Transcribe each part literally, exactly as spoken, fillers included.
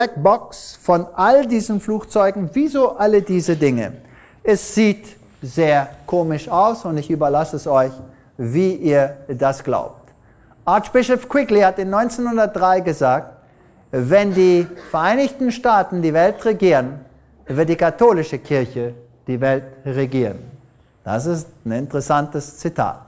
Blackbox von all diesen Flugzeugen. Wieso alle diese Dinge? Es sieht sehr komisch aus und ich überlasse es euch, wie ihr das glaubt. Archbishop Quigley hat in neunzehnhundertdrei gesagt, wenn die Vereinigten Staaten die Welt regieren, wird die katholische Kirche die Welt regieren. Das ist ein interessantes Zitat.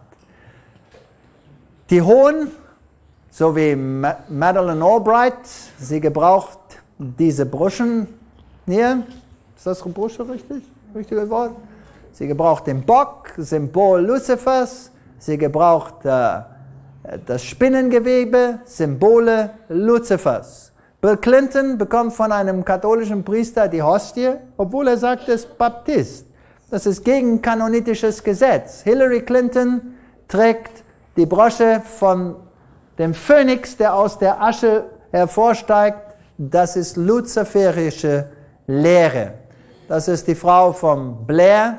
Die Hohen, so wie Madeleine Albright, sie gebraucht diese Brüchen hier. Ist das Brüche richtig? Richtiges Wort? Sie gebraucht den Bock, Symbol Luzifers. Sie gebraucht äh, das Spinnengewebe, Symbole Luzifers. Bill Clinton bekommt von einem katholischen Priester die Hostie, obwohl er sagt, er ist Baptist. Das ist gegen kanonitisches Gesetz. Hillary Clinton trägt die Brosche von dem Phönix, der aus der Asche hervorsteigt. Das ist luziferische Lehre. Das ist die Frau von Blair.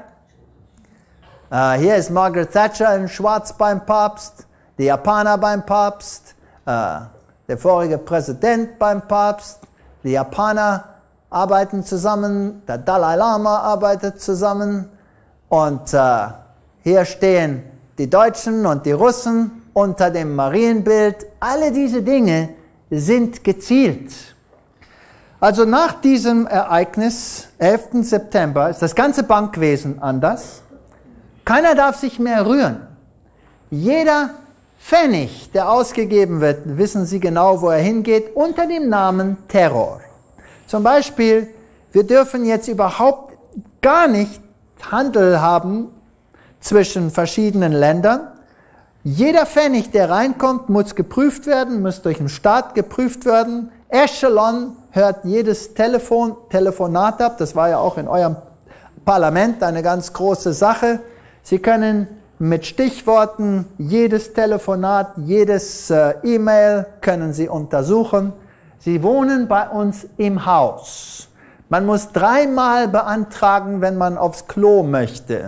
Uh, hier ist Margaret Thatcher in Schwarz beim Papst, die Japaner beim Papst, uh, der vorige Präsident beim Papst, die Japaner arbeiten zusammen, der Dalai Lama arbeitet zusammen und uh, hier stehen die Deutschen und die Russen unter dem Marienbild. Alle diese Dinge sind gezielt. Also nach diesem Ereignis, elften September, ist das ganze Bankwesen anders. Keiner darf sich mehr rühren. Jeder Pfennig, der ausgegeben wird, wissen Sie genau, wo er hingeht, unter dem Namen Terror. Zum Beispiel, wir dürfen jetzt überhaupt gar nicht Handel haben zwischen verschiedenen Ländern. Jeder Pfennig, der reinkommt, muss geprüft werden, muss durch den Staat geprüft werden. Echelon hört jedes Telefon, Telefonat ab. Das war ja auch in eurem Parlament eine ganz große Sache. Sie können mit Stichworten jedes Telefonat, jedes äh, E-Mail können Sie untersuchen. Sie wohnen bei uns im Haus. Man muss dreimal beantragen, wenn man aufs Klo möchte.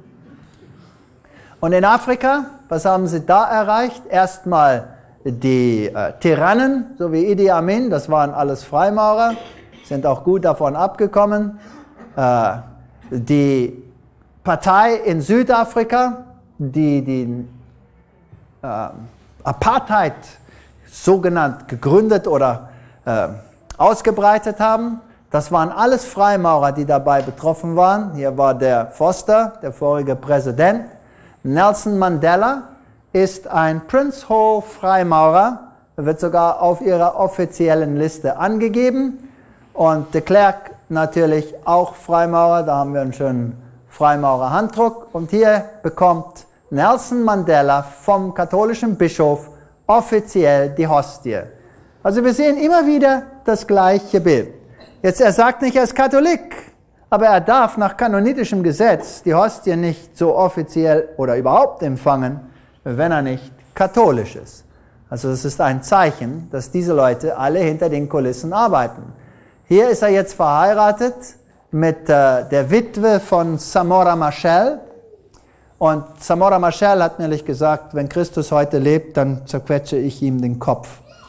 Und in Afrika, was haben Sie da erreicht? Erstmal die äh, Tyrannen, so wie Idi Amin, das waren alles Freimaurer, sind auch gut davon abgekommen. Äh, die Partei in Südafrika, die die äh, Apartheid so genannt gegründet oder äh, ausgebreitet haben, das waren alles Freimaurer, die dabei betroffen waren. Hier war der Foster, der vorige Präsident. Nelson Mandela ist ein Prince Hall Freimaurer, wird sogar auf ihrer offiziellen Liste angegeben. Und de Klerk natürlich auch Freimaurer, da haben wir einen schönen Freimaurer-Handdruck. Und hier bekommt Nelson Mandela vom katholischen Bischof offiziell die Hostie. Also wir sehen immer wieder das gleiche Bild. Jetzt, er sagt nicht, er ist Katholik, aber er darf nach kanonitischem Gesetz die Hostie nicht so offiziell oder überhaupt empfangen, wenn er nicht katholisch ist. Also das ist ein Zeichen, dass diese Leute alle hinter den Kulissen arbeiten. Hier ist er jetzt verheiratet mit äh, der Witwe von Samora Machel. Und Samora Machel hat nämlich gesagt, wenn Christus heute lebt, dann zerquetsche ich ihm den Kopf.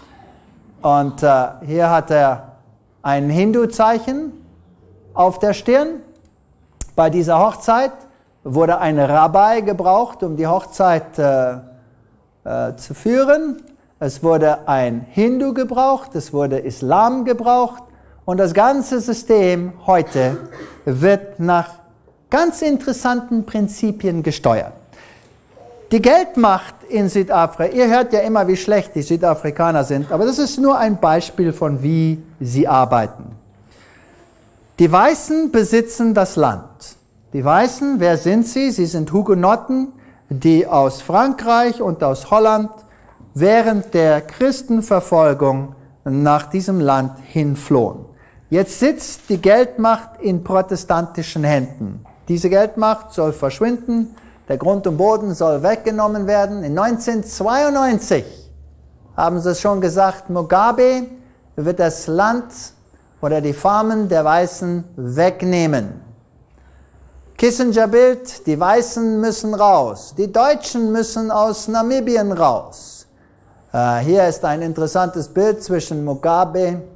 Und äh, hier hat er ein Hindu-Zeichen auf der Stirn. Bei dieser Hochzeit wurde ein Rabbi gebraucht, um die Hochzeit äh, äh, zu führen. Es wurde ein Hindu gebraucht, es wurde Islam gebraucht. Und das ganze System heute wird nach ganz interessanten Prinzipien gesteuert. Die Geldmacht in Südafrika, ihr hört ja immer, wie schlecht die Südafrikaner sind, aber das ist nur ein Beispiel von, wie sie arbeiten. Die Weißen besitzen das Land. Die Weißen, wer sind sie? Sie sind Hugenotten, die aus Frankreich und aus Holland während der Christenverfolgung nach diesem Land hinflohen. Jetzt sitzt die Geldmacht in protestantischen Händen. Diese Geldmacht soll verschwinden, der Grund und Boden soll weggenommen werden. In neunzehnhundertzweiundneunzig haben sie es schon gesagt, Mugabe wird das Land oder die Farmen der Weißen wegnehmen. Kissinger-Bild, die Weißen müssen raus, die Deutschen müssen aus Namibien raus. Äh, hier ist ein interessantes Bild zwischen Mugabe